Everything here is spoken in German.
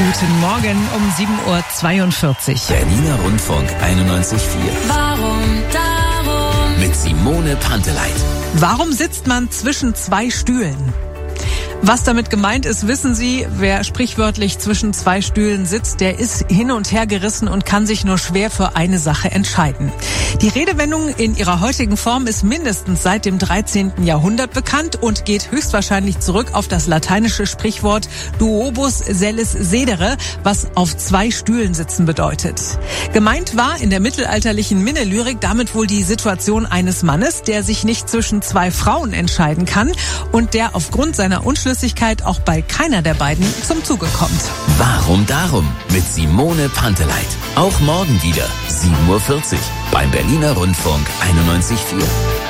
Guten Morgen um 7.42 Uhr. Berliner Rundfunk 91.4. Warum darum? Mit Simone Panteleit. Warum sitzt man zwischen zwei Stühlen? Was damit gemeint ist, wissen Sie. Wer sprichwörtlich zwischen zwei Stühlen sitzt, der ist hin und her gerissen und kann sich nur schwer für eine Sache entscheiden. Die Redewendung in ihrer heutigen Form ist mindestens seit dem 13. Jahrhundert bekannt und geht höchstwahrscheinlich zurück auf das lateinische Sprichwort duobus sellis sedere, was auf zwei Stühlen sitzen bedeutet. Gemeint war in der mittelalterlichen Minnelyrik damit wohl die Situation eines Mannes, der sich nicht zwischen zwei Frauen entscheiden kann und der aufgrund seiner Unschlüssigkeit auch bei keiner der beiden zum Zuge kommt. Warum darum? Mit Simone Panteleit. Auch morgen wieder 7.40 Uhr beim Berliner Rundfunk 91.4.